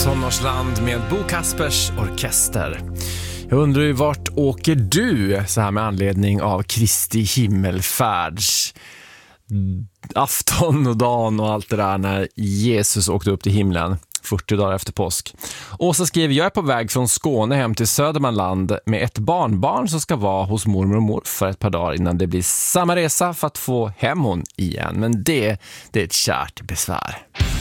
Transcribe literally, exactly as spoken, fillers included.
Tonårsland med Bo Kaspers orkester. Jag undrar ju, vart åker du så här med anledning av Kristi himmelfärds afton och dagen och allt det där när Jesus åkte upp till himlen fyrtio dagar efter påsk. Åsa skriver: jag är på väg från Skåne hem till Södermanland med ett barnbarn som ska vara hos mormor och morfar ett par dagar innan det blir samma resa för att få hem hon igen. Men det, det är ett kärt besvär.